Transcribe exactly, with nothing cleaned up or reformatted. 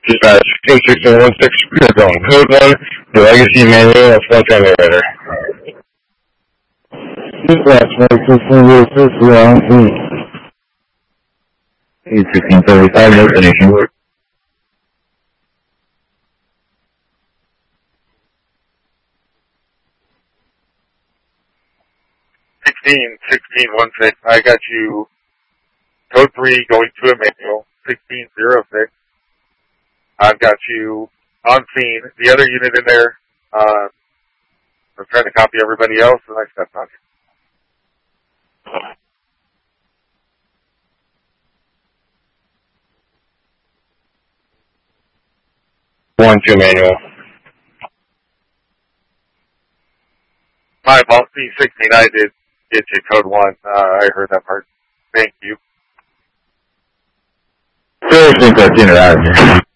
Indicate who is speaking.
Speaker 1: Dispatch, sixteen sixteen one six, we are going code one, the legacy manual of flood family writer.
Speaker 2: Dispatch, sixteen zero six, we are on scene. sixteen thirty-five, destination.
Speaker 3: Sixteen sixteen one six, I got you code three going to a manual. Sixteen zero six, I've got you on scene. The other unit in there, uh, I'm trying to copy everybody else, and I stepped on you.
Speaker 1: One two manual.
Speaker 3: My fault, C sixteen, I did get you code one. Uh, I heard that part. Thank you.
Speaker 2: Seriously, thirteen, out of here.